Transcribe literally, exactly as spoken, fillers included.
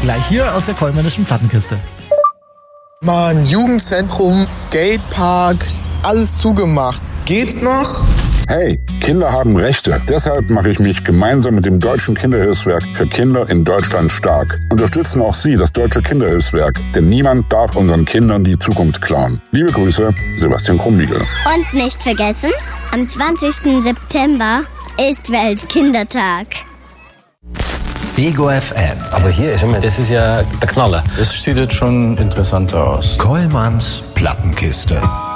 Gleich hier aus der Kollmännischen Plattenkiste. Mann, Jugendzentrum, Skatepark, alles zugemacht. Geht's noch? Hey, Kinder haben Rechte. Deshalb mache ich mich gemeinsam mit dem Deutschen Kinderhilfswerk für Kinder in Deutschland stark. Unterstützen auch Sie das Deutsche Kinderhilfswerk, denn niemand darf unseren Kindern die Zukunft klauen. Liebe Grüße, Sebastian Krumbiegel. Und nicht vergessen, am zwanzigsten September ist Weltkindertag. Ego F M. Aber hier ist immer, das ist ja der Knaller. Das sieht jetzt schon interessanter aus. Kollmanns Plattenkiste.